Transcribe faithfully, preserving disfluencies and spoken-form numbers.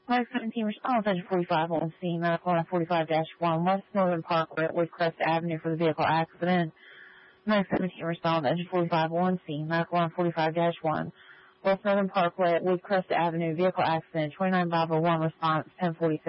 Medic seventeen responds, Engine forty-five on scene, medical line forty-five dash one, West Northern Parkway at Woodcrest Avenue for the vehicle accident. Medic seventeen responds, Engine forty-five on scene, medical line forty-five dash one, West Northern Parkway at Woodcrest Avenue, vehicle accident, twenty-nine five oh one response, ten forty-seven.